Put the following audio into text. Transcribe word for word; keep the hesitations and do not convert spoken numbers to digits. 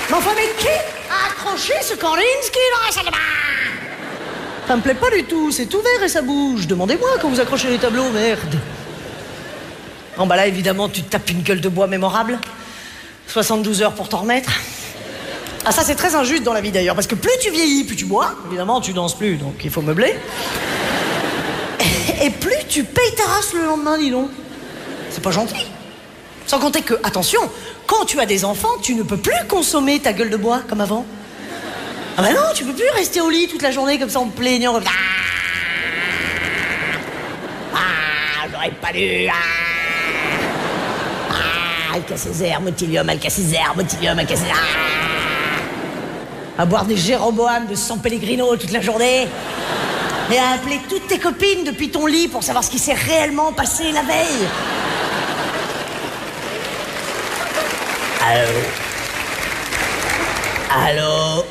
Mais enfin, mais qui a accroché ce Kandinsky dans la salle de bain? Ça me plaît pas du tout, c'est tout vert et ça bouge. Demandez-moi quand vous accrochez les tableaux, merde. Bon bah là, évidemment, tu te tapes une gueule de bois mémorable. soixante-douze heures pour t'en remettre. Ah ça, c'est très injuste dans la vie d'ailleurs, parce que plus tu vieillis, plus tu bois. Évidemment, tu danses plus, donc il faut meubler. Et plus tu payes ta race le lendemain, dis donc. C'est pas gentil. Sans compter que, attention, quand tu as des enfants, tu ne peux plus consommer ta gueule de bois comme avant. Ah bah non, tu peux plus rester au lit toute la journée comme ça en te plaignant. Comme... Ah, j'aurais pas dû. Ah, ah Alka-Césaire, Motilium, Alka-Césaire, Motilium, Alka-Césaire. Ah. À boire des Jéroboam de San Pellegrino toute la journée. Et à appeler toutes tes copines depuis ton lit pour savoir ce qui s'est réellement passé la veille. Allô? Allô?